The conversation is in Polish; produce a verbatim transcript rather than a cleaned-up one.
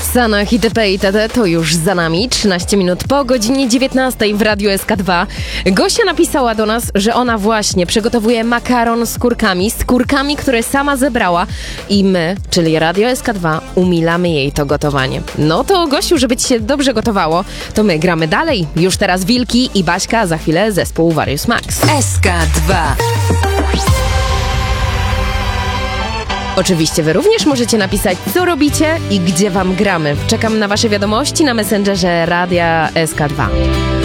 Sanach itp. itd. To już za nami. trzynaście minut po godzinie dziewiętnastej w Radiu S K dwa. Gosia napisała do nas, że ona właśnie przygotowuje makaron z kurkami, z kurkami, które sama zebrała i my, czyli Radio S K dwa, umilamy jej to gotowanie. No to Gosiu, żeby ci się dobrze gotowało, to my gramy dalej. Już teraz Wilki i Baśka, za chwilę zespół Warius Max. S K dwa. Oczywiście wy również możecie napisać, co robicie i gdzie wam gramy. Czekam na wasze wiadomości na Messengerze Radia S K dwa.